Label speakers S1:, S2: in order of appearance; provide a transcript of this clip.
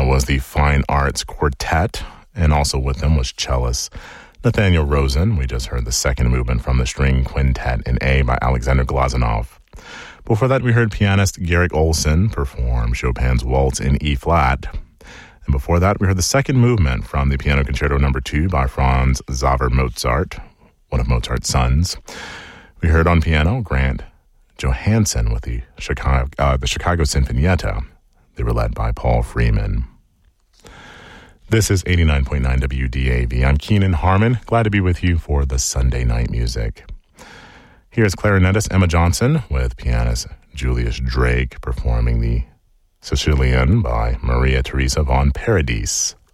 S1: was the Fine Arts Quartet, and also with them was cellist Nathaniel Rosen. We just heard the second movement from the String Quintet in A by Alexander Glazunov. Before that, we heard pianist Garrick Olson perform Chopin's Waltz in E-flat. And before that, we heard the second movement from the Piano Concerto No. 2 by Franz Xaver Mozart, one of Mozart's sons. We heard on piano Grant Johansson with the Chicago Sinfonietta. They were led by Paul Freeman. This is 89.9 WDAV. I'm Keenan Harmon. Glad to be with you for the Sunday night music. Here's clarinetist Emma Johnson with pianist Julius Drake performing the Sicilian by Maria Teresa von Paradis.